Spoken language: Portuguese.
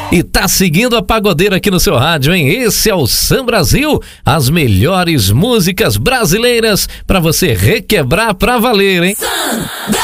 E tá seguindo a Pagodeira aqui no seu rádio, hein? Esse é o Sam Brasil, as melhores músicas brasileiras pra você requebrar pra valer, hein?